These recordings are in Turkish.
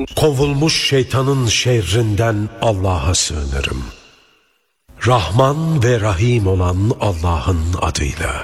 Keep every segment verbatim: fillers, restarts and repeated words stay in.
Kovulmuş şeytanın şerrinden Allah'a sığınırım. Rahman ve Rahim olan Allah'ın adıyla.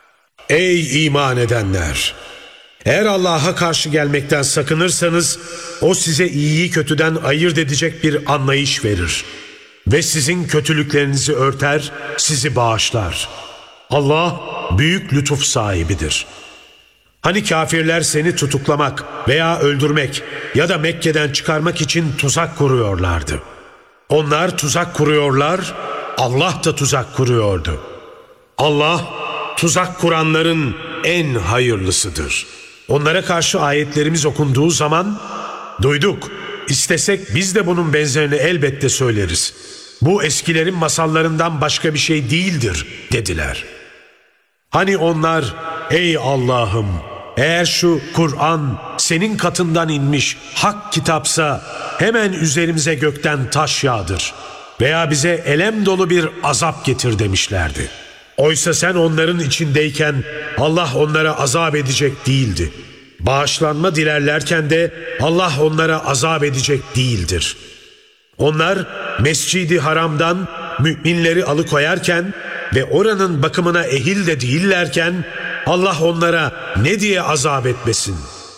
Ey iman edenler! Eğer Allah'a karşı gelmekten sakınırsanız, O size iyiyi kötüden ayırt edecek bir anlayış verir. Ve sizin kötülüklerinizi örter, sizi bağışlar. Allah büyük lütuf sahibidir. Hani kafirler seni tutuklamak veya öldürmek ya da Mekke'den çıkarmak için tuzak kuruyorlardı. Onlar tuzak kuruyorlar, Allah da tuzak kuruyordu. Allah, tuzak kuranların en hayırlısıdır. Onlara karşı ayetlerimiz okunduğu zaman, duyduk, istesek biz de bunun benzerini elbette söyleriz. Bu eskilerin masallarından başka bir şey değildir dediler. Hani onlar, ey Allah'ım, eğer şu Kur'an senin katından inmiş hak kitapsa hemen üzerimize gökten taş yağdır veya bize elem dolu bir azap getir demişlerdi. Oysa sen onların içindeyken Allah onlara azap edecek değildi. Bağışlanma dilerlerken de Allah onlara azap edecek değildir. Onlar Mescid-i Haram'dan müminleri alıkoyarken ve oranın bakımına ehil de değillerken Allah onlara ne diye azap etmesin?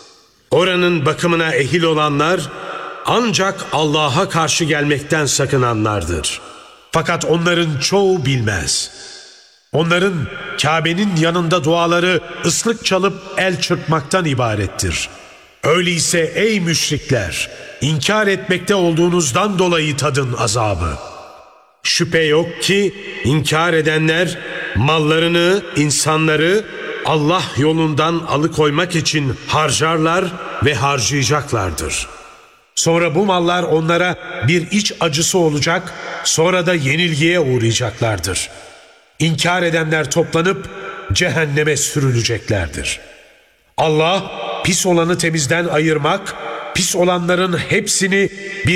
Oranın bakımına ehil olanlar ancak Allah'a karşı gelmekten sakınanlardır. Fakat onların çoğu bilmez. Onların Kabe'nin yanında duaları ıslık çalıp el çırpmaktan ibarettir. Öyleyse ey müşrikler, inkar etmekte olduğunuzdan dolayı tadın azabı. Şüphe yok ki inkar edenler mallarını, insanları Allah yolundan alıkoymak için harcarlar ve harcayacaklardır. Sonra bu mallar onlara bir iç acısı olacak, sonra da yenilgiye uğrayacaklardır. İnkar edenler toplanıp cehenneme sürüleceklerdir. Allah pis olanı temizden ayırmak, pis olanların hepsini bir